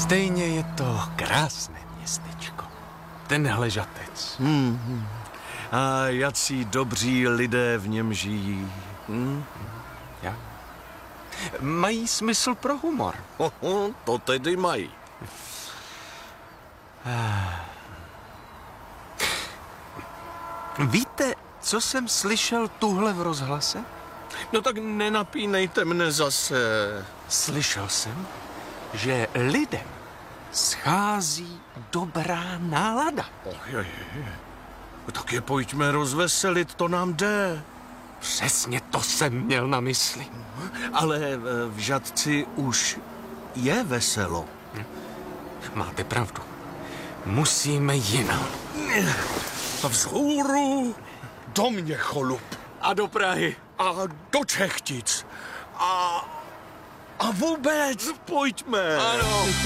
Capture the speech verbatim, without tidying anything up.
Stejně je to krásné městečko. Tenhle žatec. Hmm. A jací dobří lidé v něm žijí. Hmm? Ja? Mají smysl pro humor. Oho, to tedy mají. Víte, co jsem slyšel tuhle v rozhlase? No tak nenapínejte mne zase. Slyšel jsem, že lidem schází dobrá nálada. Ojej. Tak je pojďme rozveselit, to nám jde. Přesně to jsem měl na mysli. Ale v Žatci už je veselo. Máte pravdu. Musíme jinam. A vzhůru do Měcholup. A do Prahy. A do Čechtic. A, a vůbec pojďme. Ano.